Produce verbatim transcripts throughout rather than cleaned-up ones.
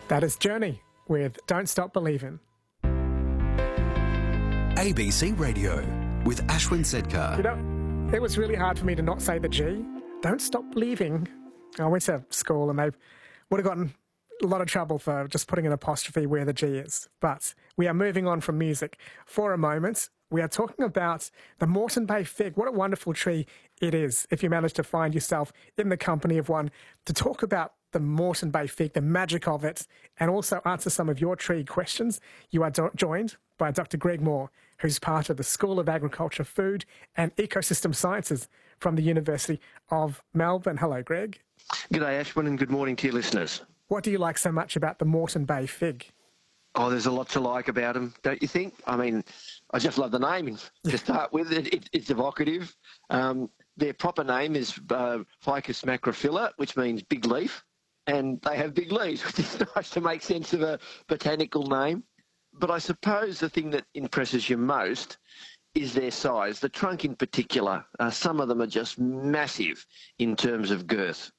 That is Journey with Don't Stop Believin'. A B C Radio with Ashwin Sedkar. You know, it was really hard for me to not say the G. Don't stop believing. I went to school and they would have gotten a lot of trouble for just putting an apostrophe where the G is. But we are moving on from music for a moment. We are talking about the Moreton Bay fig. What a wonderful tree it is if you manage to find yourself in the company of one, to talk about the Moreton Bay fig, the magic of it, and also answer some of your tree questions. You are do- joined by Doctor Greg Moore, who's part of the School of Agriculture, Food and Ecosystem Sciences from the University of Melbourne. Hello, Greg. G'day, Ashwin, and good morning to your listeners. What do you like so much about the Moreton Bay fig? Oh, there's a lot to like about them, don't you think? I mean, I just love the naming to start with. It, it, it's evocative. Um, their proper name is uh, Ficus macrophylla, which means big leaf, and they have big leaves, which is nice to make sense of a botanical name. But I suppose the thing that impresses you most is their size, the trunk in particular. Uh, some of them are just massive in terms of girth.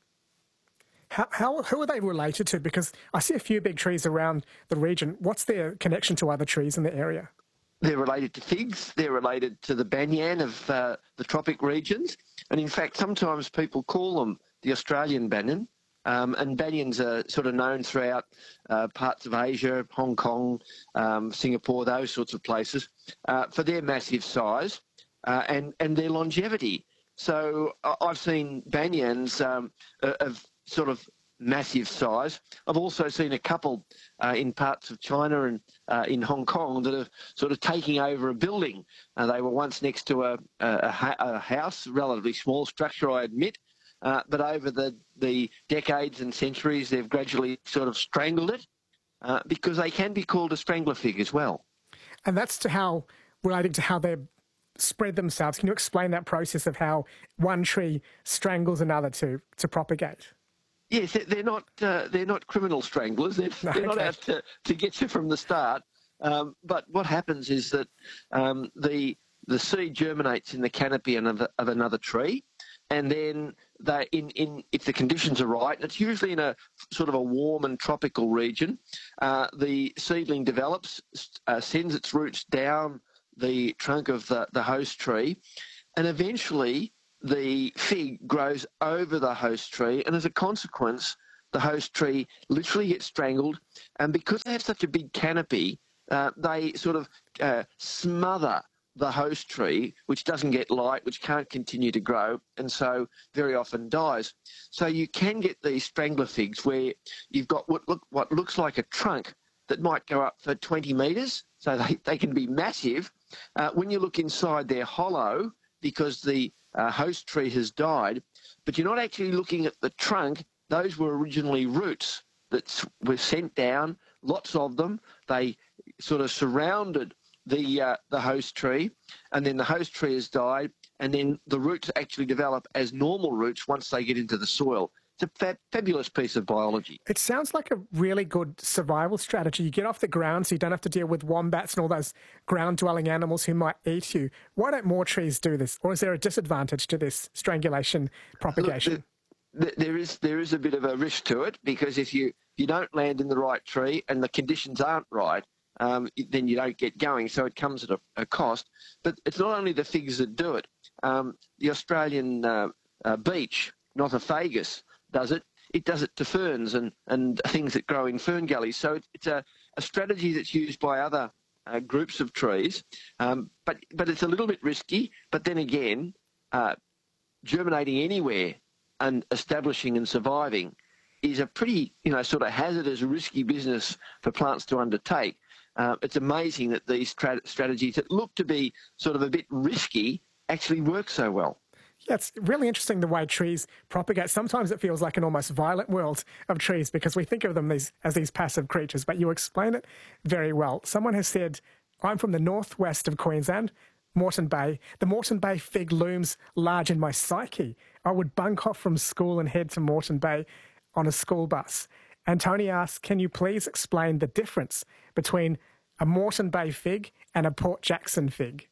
How, how, who are they related to? Because I see a few big trees around the region. What's their connection to other trees in the area? They're related to figs. They're related to the banyan of uh, the tropic regions. And in fact, sometimes people call them the Australian banyan. Um, and banyans are sort of known throughout uh, parts of Asia, Hong Kong, um, Singapore, those sorts of places, uh, for their massive size uh, and, and their longevity. So uh, I've seen banyans um, of sort of massive size. I've also seen a couple uh, in parts of China and uh, in Hong Kong that are sort of taking over a building. Uh, they were once next to a, a, a house, a relatively small structure, I admit, uh, but over the, the decades and centuries they've gradually sort of strangled it uh, because they can be called a strangler fig as well. And that's to how, relating to how they spread themselves. Can you explain that process of how one tree strangles another to, to propagate? Yes, they're not uh, they're not criminal stranglers. They're, they're okay. not out to, to get you from the start. Um, but what happens is that um, the the seed germinates in the canopy of another, of another tree, and then they in, in if the conditions are right, and it's usually in a sort of a warm and tropical region, uh, the seedling develops, uh, sends its roots down the trunk of the, the host tree, and eventually the fig grows over the host tree, and as a consequence, the host tree literally gets strangled. And because they have such a big canopy, uh, they sort of uh, smother the host tree, which doesn't get light, which can't continue to grow, and so very often dies. So you can get these strangler figs where you've got what, look, what looks like a trunk that might go up for twenty metres, so they, they can be massive. Uh, when you look inside, they're hollow because the uh, host tree has died, but you're not actually looking at the trunk. Those were originally roots that were sent down, lots of them. They sort of surrounded the uh, the host tree, and then the host tree has died, and then the roots actually develop as normal roots once they get into the soil. It's a fab- fabulous piece of biology. It sounds like a really good survival strategy. You get off the ground so you don't have to deal with wombats and all those ground-dwelling animals who might eat you. Why don't more trees do this? Or is there a disadvantage to this strangulation propagation? Look, there is there is a bit of a risk to it, because if you, you don't land in the right tree and the conditions aren't right, um, then you don't get going. So it comes at a, a cost. But it's not only the figs that do it. Um, the Australian uh, uh, beech, Nothofagus, does it. It does it to ferns and, and things that grow in fern gullies. So it, it's a, a strategy that's used by other uh, groups of trees, um, but, but it's a little bit risky. But then again, uh, germinating anywhere and establishing and surviving is a pretty, you know, sort of hazardous, risky business for plants to undertake. Uh, it's amazing that these tra- strategies that look to be sort of a bit risky actually work so well. Yeah, it's really interesting the way trees propagate. Sometimes it feels like an almost violent world of trees because we think of them these, as these passive creatures, but you explain it very well. Someone has said, I'm from the northwest of Queensland, Moreton Bay. The Moreton Bay fig looms large in my psyche. I would bunk off from school and head to Moreton Bay on a school bus. And Tony asks, can you please explain the difference between a Moreton Bay fig and a Port Jackson fig?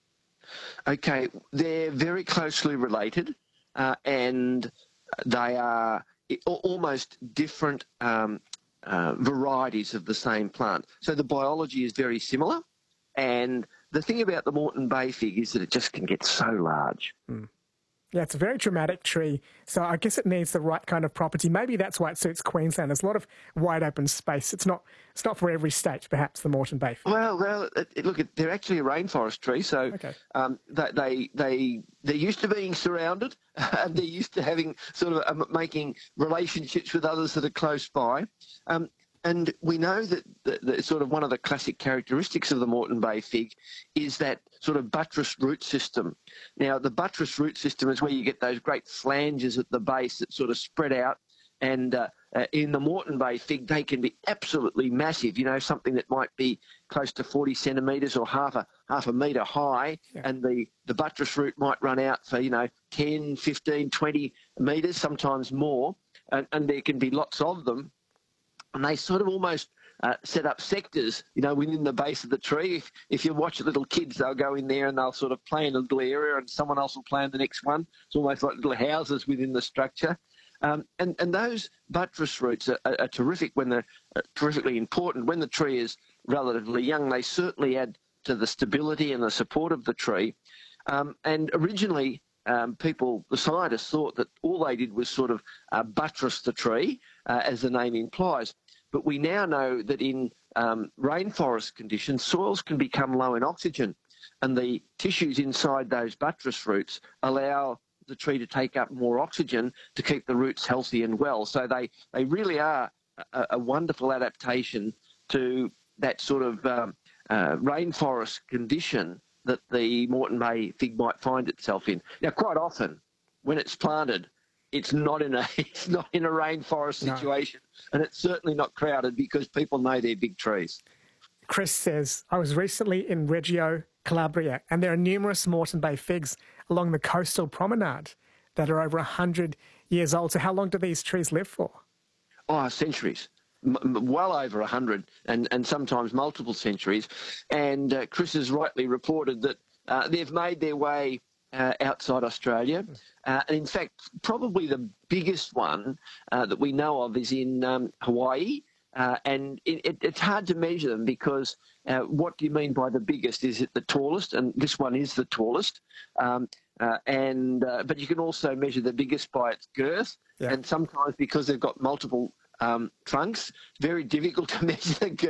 Okay, they're very closely related, uh, and they are almost different um, uh, varieties of the same plant. So the biology is very similar. And the thing about the Moreton Bay fig is that it just can get so large. Mm. Yeah, it's a very dramatic tree, so I guess it needs the right kind of property. Maybe that's why it suits Queensland. There's a lot of wide open space. It's not it's not for every state, perhaps, the Moreton Bay fig. Well, well, it, it, look, they're actually a rainforest tree, so okay. um, they, they they they're used to being surrounded, and they're used to having sort of um, making relationships with others that are close by. Um, And we know that the, the, sort of one of the classic characteristics of the Moreton Bay fig is that sort of buttress root system. Now, the buttress root system is where you get those great flanges at the base that sort of spread out. And uh, uh, in the Moreton Bay fig, they can be absolutely massive, you know, something that might be close to forty centimetres or half a half a metre high. Yeah. And the, the buttress root might run out for, you know, ten, fifteen, twenty metres, sometimes more. And, and there can be lots of them. And they sort of almost uh, set up sectors, you know, within the base of the tree. If, if you watch little kids, they'll go in there and they'll sort of play in a little area and someone else will play in the next one. It's almost like little houses within the structure. Um, and, and those buttress roots are, are, are terrific when they're uh, terrifically important. When the tree is relatively young, they certainly add to the stability and the support of the tree. Um, and originally, um, people, the scientists, thought that all they did was sort of uh, buttress the tree, uh, as the name implies. But we now know that in um, rainforest conditions, soils can become low in oxygen, and the tissues inside those buttress roots allow the tree to take up more oxygen to keep the roots healthy and well. So they, they really are a, a wonderful adaptation to that sort of um, uh, rainforest condition that the Moreton Bay fig might find itself in. Now, quite often, when it's planted, it's not in a it's not in a rainforest situation, no. And it's certainly not crowded because people know they're big trees. Chris says, I was recently in Reggio, Calabria, and there are numerous Moreton Bay figs along the coastal promenade that are over one hundred years old. So how long do these trees live for? Oh, centuries. M- well over one hundred and, and sometimes multiple centuries. And uh, Chris has rightly reported that uh, they've made their way uh, outside Australia. Uh, and in fact, probably the biggest one uh, that we know of is in um, Hawaii. Uh, and it, it, it's hard to measure them because uh, what do you mean by the biggest? Is it the tallest? And this one is the tallest. Um, uh, and uh, but you can also measure the biggest by its girth. Yeah. And sometimes because they've got multiple um, trunks, it's very difficult to measure the girth.